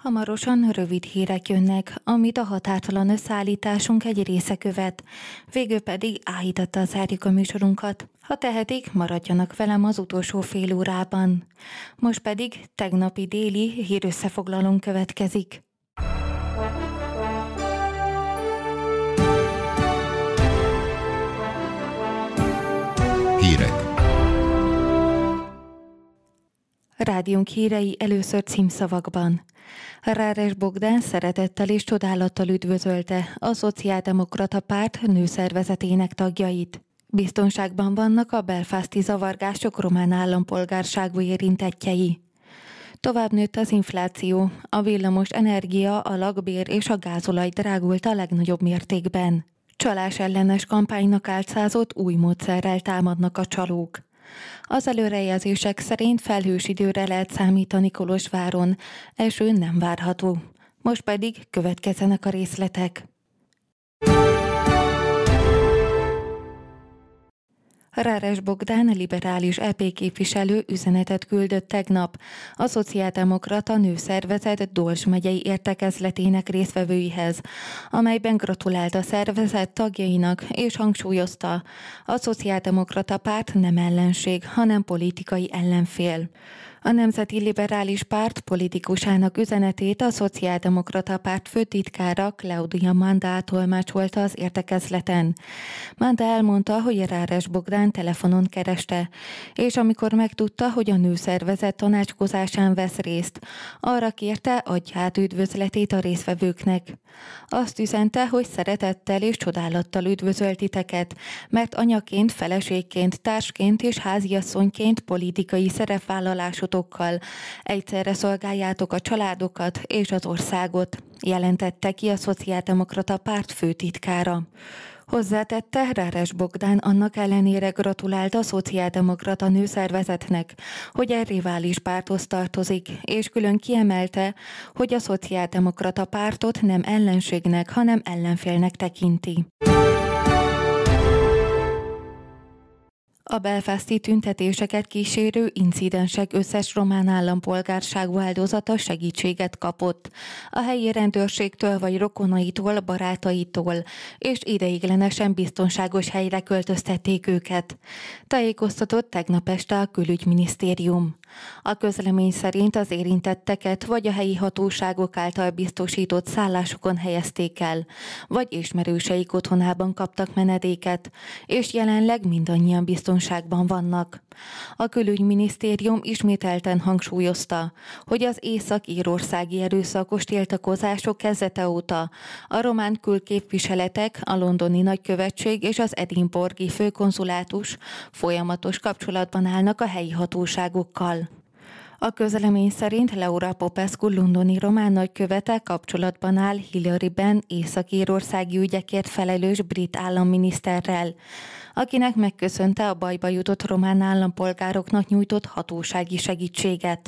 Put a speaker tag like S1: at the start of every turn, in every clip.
S1: Hamarosan rövid hírek jönnek, amit a határtalan összeállításunk egy része követ. Végül pedig áhítattal zárjuk a műsorunkat. Ha tehetik, maradjanak velem az utolsó fél órában. Most pedig tegnapi déli hírösszefoglalónk következik.
S2: Hírek.
S1: Rádiónk hírei először címszavakban. Ráres Bogdán szeretettel és csodálattal üdvözölte a Szociáldemokrata Párt nőszervezetének tagjait. Biztonságban vannak a belfasti zavargások román állampolgárságú érintettjei. Tovább nőtt az infláció, a villamos energia, a lakbér és a gázolaj drágult a legnagyobb mértékben. Csalás ellenes kampánynak álcázott új módszerrel támadnak a csalók. Az előrejelzések szerint felhős időre lehet számítani Kolozsváron, eső nem várható. Most pedig következzenek a részletek. Ráres Bogdán liberális EP képviselő üzenetet küldött tegnap a Szociáldemokrata Nőszervezet Dolzs megyei értekezletének résztvevőihez, amelyben gratulált a szervezet tagjainak és hangsúlyozta, a Szociáldemokrata Párt nem ellenség, hanem politikai ellenfél. A Nemzeti Liberális Párt politikusának üzenetét a Szociáldemokrata Párt főtitkára Claudia Manda tolmácsolta az értekezleten. Manda elmondta, hogy Ráres Bogdán telefonon kereste, és amikor megtudta, hogy a nőszervezet tanácskozásán vesz részt, arra kérte, adja át üdvözletét a résztvevőknek. Azt üzente, hogy szeretettel és csodálattal üdvözöl titeket, mert anyaként, feleségként, társként és háziasszonyként politikai szerepvállalásotokkal egyszerre szolgáljátok a családokat és az országot, jelentette ki a Szociáldemokrata Párt főtitkára. Hozzátette, Ráres Bogdán annak ellenére gratulált a Szociáldemokrata Nőszervezetnek, hogy egy rivális párthoz tartozik, és külön kiemelte, hogy a Szociáldemokrata Pártot nem ellenségnek, hanem ellenfélnek tekinti. A belfasti tüntetéseket kísérő incidensek összes román állampolgárságú áldozata segítséget kapott. A helyi rendőrségtől vagy rokonaitól, barátaitól, és ideiglenesen biztonságos helyre költöztették őket. Tájékoztatott tegnap este a Külügyminisztérium. A közlemény szerint az érintetteket vagy a helyi hatóságok által biztosított szállásokon helyezték el, vagy ismerőseik otthonában kaptak menedéket, és jelenleg mindannyian biztonságban vannak. A Külügyminisztérium ismételten hangsúlyozta, hogy az észak-írországi erőszakos tiltakozások kezdete óta a román külképviseletek, a londoni nagykövetség és az edinburghi főkonzulátus folyamatos kapcsolatban állnak a helyi hatóságokkal. A közlemény szerint Laura Popescu londoni román nagykövete kapcsolatban áll Hillary Benn észak-írországi ügyekért felelős brit államminiszterrel, akinek megköszönte a bajba jutott román állampolgároknak nyújtott hatósági segítséget.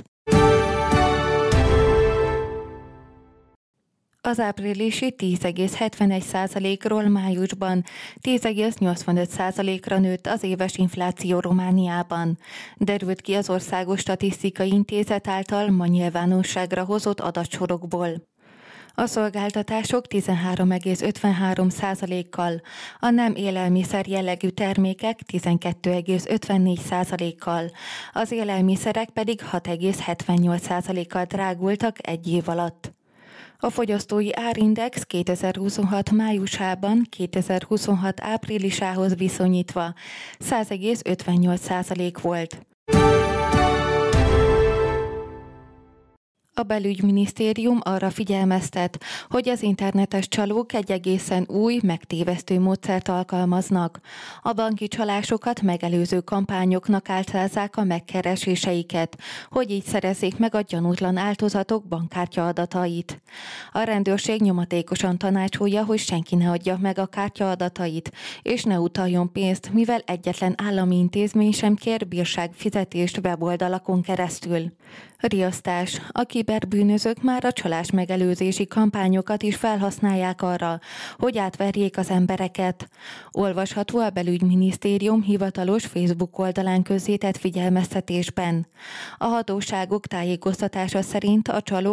S1: Az áprilisi 10,71%-ról májusban 10,85%-ra nőtt az éves infláció Romániában. Derült ki az Országos Statisztikai Intézet által ma nyilvánosságra hozott adatsorokból. A szolgáltatások 13,53%-kal, a nem élelmiszer jellegű termékek 12,54%-kal, az élelmiszerek pedig 6,78%-kal drágultak egy év alatt. A fogyasztói árindex 2026 májusában 2026 áprilisához viszonyítva 100,58% volt. A belügyminisztérium arra figyelmeztet, hogy az internetes csalók egy egészen új, megtévesztő módszert alkalmaznak. A banki csalásokat megelőző kampányoknak álcázzák a megkereséseiket, hogy így szerezzék meg a gyanútlan áldozatok bankkártya adatait. A rendőrség nyomatékosan tanácsolja, hogy senki ne adja meg a kártya adatait, és ne utaljon pénzt, mivel egyetlen állami intézmény sem kér bírságfizetést weboldalakon keresztül. Riasztás. A kiberbűnözők már a csalás megelőzési kampányokat is felhasználják arra, hogy átverjék az embereket. Olvasható a belügyminisztérium hivatalos Facebook oldalán közzétett figyelmeztetésben. A hatóságok tájékoztatása szerint a csalók